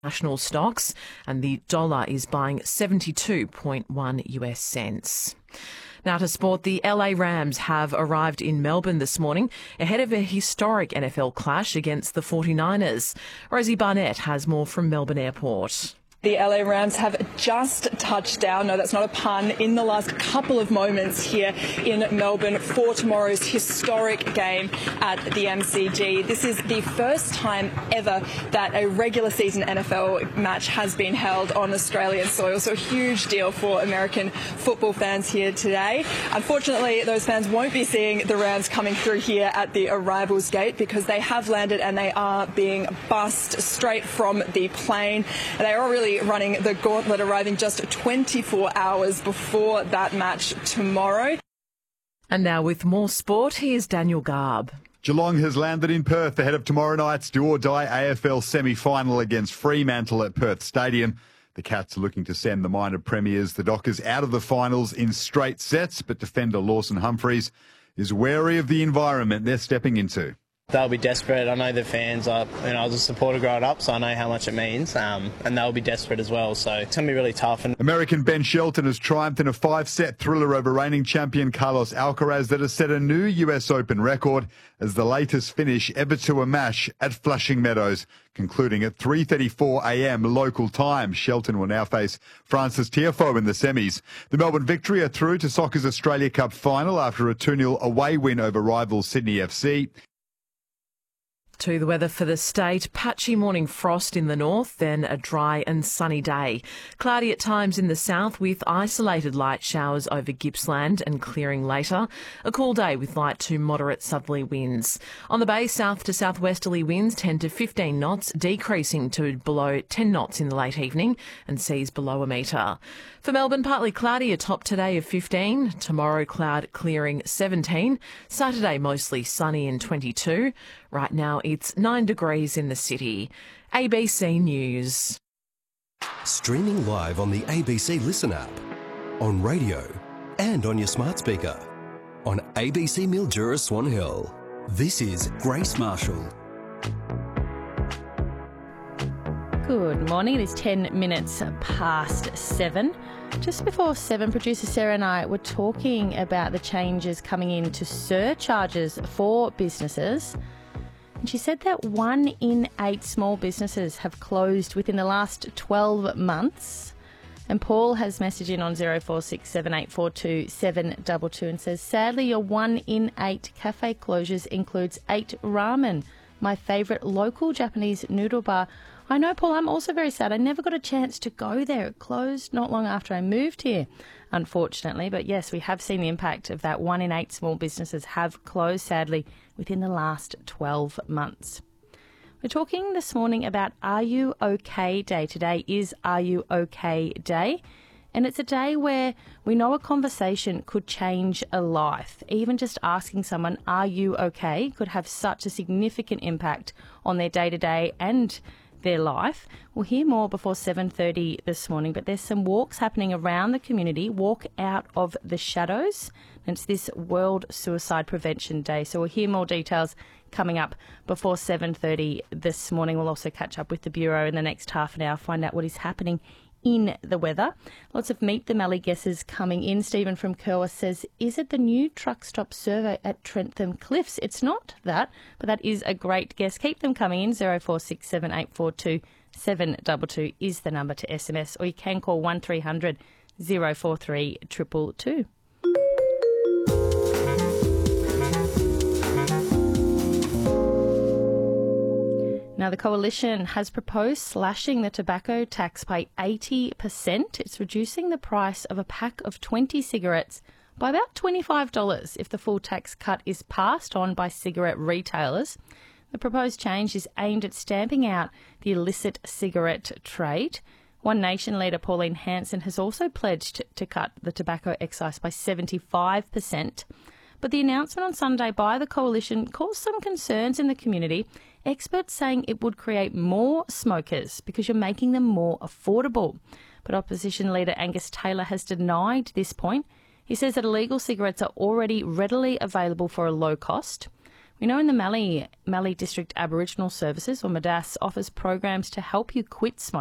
national stocks, and the dollar is buying 72.1 US cents. Now to sport, the LA Rams have arrived in Melbourne this morning ahead of a historic NFL clash against the 49ers. Rosie Barnett has more from Melbourne Airport. The LA Rams have just touched down, no, that's not a pun, in the last couple of moments here in Melbourne for tomorrow's historic game at the MCG. This is the first time ever that a regular season NFL match has been held on Australian soil, so a huge deal for American football fans here today. Unfortunately, those fans won't be seeing the Rams coming through here at the arrivals gate because they have landed and they are being bussed straight from the plane. They are really running the gauntlet, arriving just 24 hours before that match tomorrow. And now with more sport, here's Daniel Garb. Geelong has landed in Perth ahead of tomorrow night's do-or-die AFL semi-final against Fremantle at Perth Stadium. The Cats are looking to send the minor premiers, the Dockers, out of the finals in straight sets, but defender Lawson Humphreys is wary of the environment they're stepping into. They'll be desperate. I know the fans are, I was a supporter growing up, so I know how much it means, and they'll be desperate as well, so it's going to be really tough. American Ben Shelton has triumphed in a 5-set thriller over reigning champion Carlos Alcaraz that has set a new US Open record as the latest finish ever to a match at Flushing Meadows. Concluding at 3:34 a.m. local time, Shelton will now face Francis Tiafoe in the semis. The Melbourne Victory are through to Soccer's Australia Cup final after a 2-0 away win over rival Sydney FC. To the weather for the state, patchy morning frost in the north, then a dry and sunny day. Cloudy at times in the south with isolated light showers over Gippsland and clearing later. A cool day with light to moderate southerly winds. On the bay, south to southwesterly winds 10 to 15 knots, decreasing to below 10 knots in the late evening and seas below a metre. For Melbourne, partly cloudy, a top today of 15. Tomorrow, cloud clearing 17. Saturday, mostly sunny and 22. Right now, it's 9 degrees in the city. ABC News. Streaming live on the ABC Listen app, on radio and on your smart speaker. On ABC Mildura Swan Hill. This is Grace Marshall. Good morning. It is 10 minutes past 7. Just before 7, producer Sarah and I were talking about the changes coming into surcharges for businesses. And she said that 1 in 8 small businesses have closed within the last 12 months. And Paul has messaged in on 0467842722 and says, sadly, your 1 in 8 cafe closures includes 8 ramen, my favourite local Japanese noodle bar. I know, Paul, I'm also very sad. I never got a chance to go there. It closed not long after I moved here, unfortunately. But yes, we have seen the impact of that. 1 in 8 small businesses have closed, sadly, within the last 12 months. We're talking this morning about Are You OK Day. Today is Are You OK Day. And it's a day where we know a conversation could change a life. Even just asking someone, are you okay, could have such a significant impact on their day-to-day and their life. We'll hear more before 7:30 this morning, but there's some walks happening around the community. Walk Out of the Shadows. And it's this World Suicide Prevention Day. So we'll hear more details coming up before 7:30 this morning. We'll also catch up with the Bureau in the next half an hour, find out what is happening in the weather. Lots of Meet the Mallee guesses coming in. Stephen from Kerwa says, is it the new truck stop survey at Trentham Cliffs? It's not that, but that is a great guess. Keep them coming in. 0467842722 is the number to SMS, or you can call 1300 043 222. Now, the Coalition has proposed slashing the tobacco tax by 80%. It's reducing the price of a pack of 20 cigarettes by about $25 if the full tax cut is passed on by cigarette retailers. The proposed change is aimed at stamping out the illicit cigarette trade. One Nation leader Pauline Hanson has also pledged to cut the tobacco excise by 75%. But the announcement on Sunday by the Coalition caused some concerns in the community. Experts saying it would create more smokers because you're making them more affordable. But opposition leader Angus Taylor has denied this point. He says that illegal cigarettes are already readily available for a low cost. We know in the Mallee District Aboriginal Services, or MADAS, offers programs to help you quit smoking.